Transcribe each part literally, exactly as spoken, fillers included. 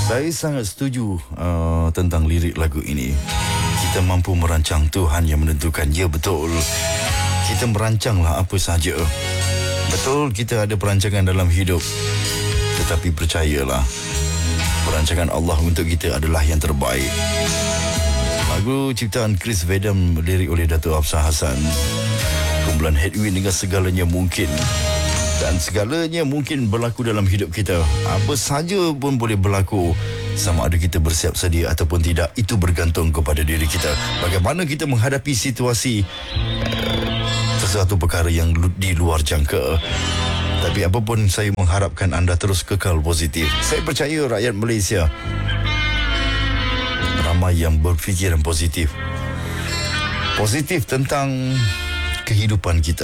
Saya sangat setuju uh, tentang lirik lagu ini. Kita mampu merancang, Tuhan yang menentukan. Ya, betul. Kita merancanglah apa sahaja. Betul, kita ada perancangan dalam hidup. Tetapi percayalah, perancangan Allah untuk kita adalah yang terbaik. Lagu ciptaan Chris Vedam, lirik oleh Dato' Hafsah Hassan. Kumpulan Headwind dengan segalanya mungkin. Dan segalanya mungkin berlaku dalam hidup kita. Apa saja pun boleh berlaku. Sama ada kita bersiap sedia ataupun tidak, itu bergantung kepada diri kita. Bagaimana kita menghadapi situasi sesuatu perkara yang di luar jangka. Tapi apapun, saya mengharapkan anda terus kekal positif. Saya percaya rakyat Malaysia ramai yang berfikiran positif. Positif tentang kehidupan kita,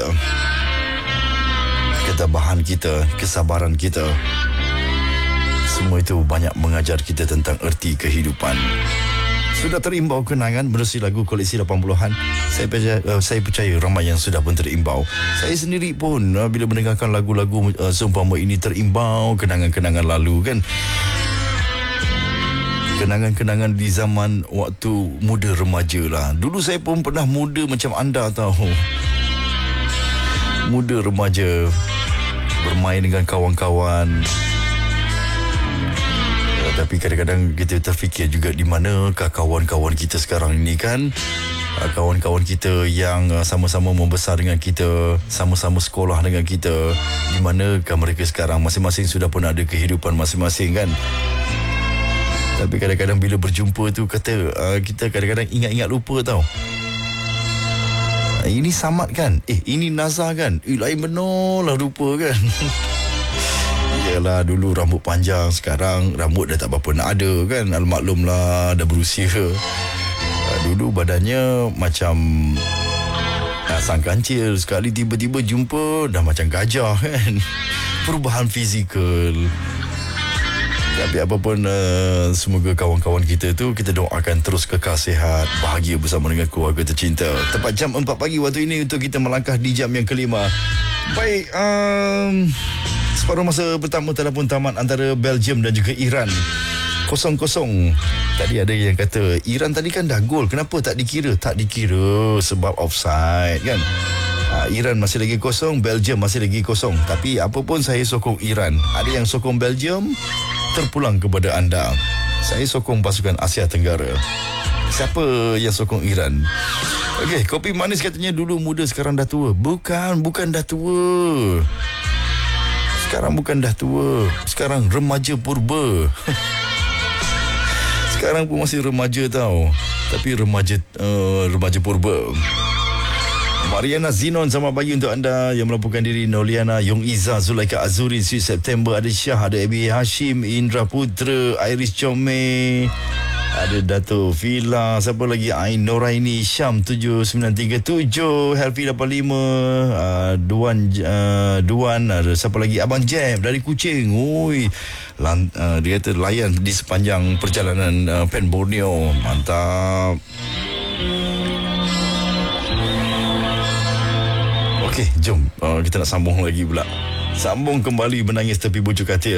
ketabahan kita, kesabaran kita. Semua itu banyak mengajar kita tentang erti kehidupan. Sudah terimbau kenangan menerusi lagu koleksi lapan puluhan? Saya percaya, uh, saya percaya ramai yang sudah pun terimbau. Saya sendiri pun uh, bila mendengarkan lagu-lagu uh, seumpama ini, terimbau kenangan-kenangan lalu kan. Kenangan-kenangan di zaman waktu muda remaja lah. Dulu saya pun pernah muda macam anda tahu. Muda remaja, bermain dengan kawan-kawan. Ya, tapi kadang-kadang kita terfikir juga di manakah kawan-kawan kita sekarang ini kan. Kawan-kawan kita yang sama-sama membesar dengan kita, sama-sama sekolah dengan kita, di manakah mereka sekarang? Masing-masing sudah pun ada kehidupan masing-masing kan. Tapi kadang-kadang bila berjumpa tu kata uh, kita kadang-kadang ingat-ingat lupa tau. Ini Samad kan? Eh, ini Nazar kan? Eh, lain benar lah rupa kan? Yalah, dulu rambut panjang, sekarang rambut dah tak apa-apa nak ada kan? Almaklum lah, dah berusia. Uh, dulu badannya macam uh, sang kancil. Sekali tiba-tiba jumpa, dah macam gajah kan? Perubahan fizikal. Tapi apapun, uh, semoga kawan-kawan kita tu, kita doakan terus kekal sihat, bahagia bersama dengan keluarga tercinta. Tepat jam empat pagi waktu ini untuk kita melangkah di jam yang kelima. Baik, um, separuh masa pertama telah pun tamat antara Belgium dan juga Iran. Kosong-kosong. Tadi ada yang kata, Iran tadi kan dah gol, kenapa tak dikira? Tak dikira sebab offside kan. Uh, Iran masih lagi kosong, Belgium masih lagi kosong. Tapi apapun, saya sokong Iran. Ada yang sokong Belgium, terpulang kepada anda. Saya sokong pasukan Asia Tenggara. Siapa yang sokong Iran? Okey, kopi manis katanya dulu muda, sekarang dah tua. Bukan, bukan dah tua. Sekarang bukan dah tua. Sekarang remaja purba. Sekarang pun masih remaja tau. Tapi remaja uh, remaja purba. Mariana Zinon, selamat pagi untuk anda yang melaporkan diri. Noliana, Yong Iza, Zulaika Azuri, Sweet September, ada Syah, ada Abi Hashim, Indra Putra, Iris Chome, ada Dato' Fila, siapa lagi? Ain Noraini, Syam tujuh sembilan tiga tujuh, Helfi lapan lima, uh, Duan uh, Duan, ada siapa lagi? Abang Jeb dari Kuching. Ui, Lan, uh, dia kata layan di sepanjang perjalanan uh, Pen Borneo. Mantap. Okey, jom uh, kita nak sambung lagi pula. Sambung kembali menangis tepi bujuk katil.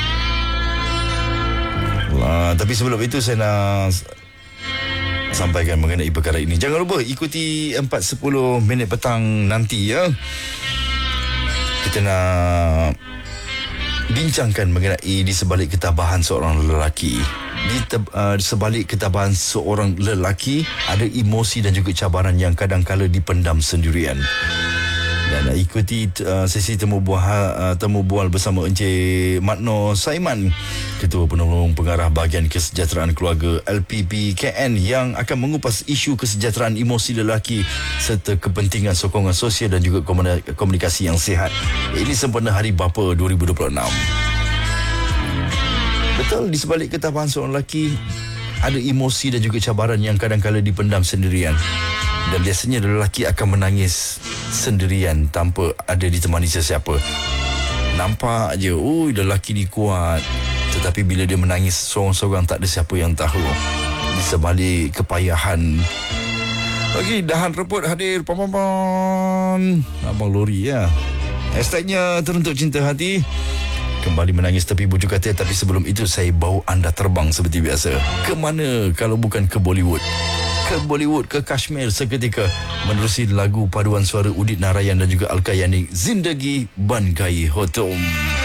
Uh, tapi sebelum itu saya nak sampaikan mengenai perkara ini. Jangan lupa ikuti empat sepuluh minit petang nanti ya. Kita nak bincangkan mengenai di sebalik ketabahan seorang lelaki. Di, te- uh, di sebalik ketabahan seorang lelaki ada emosi dan juga cabaran yang kadang-kala dipendam sendirian. Dan uh, ikuti uh, sesi temu bual, uh, temu bual bersama Encik Matno Saiman, Ketua Penolong Pengarah Bahagian Kesejahteraan Keluarga L P P K N, yang akan mengupas isu kesejahteraan emosi lelaki serta kepentingan sokongan sosial dan juga komunikasi yang sihat. Ini sempena Hari Bapa dua ribu dua puluh enam. Betul, di sebalik ketabahan seorang lelaki ada emosi dan juga cabaran yang kadang-kala dipendam sendirian. Dan biasanya lelaki akan menangis sendirian tanpa ada ditemani sesiapa. Nampak je, ui, lelaki ni kuat. Tetapi bila dia menangis seorang-seorang, tak ada siapa yang tahu di sebalik kepayahan. Okey, Dahan Reput hadir. Pam-pam-pam. Abang Lori ya. Hashtagnya Teruntuk Cinta Hati. Kembali menangis tepi bujur katil. Tapi sebelum itu saya bawa anda terbang seperti biasa. Ke mana kalau bukan ke Bollywood? Ke Bollywood, ke Kashmir seketika, menerusi lagu paduan suara Udit Narayan dan juga Alka Yani, Zindagi Ban Gayi Ho Tum.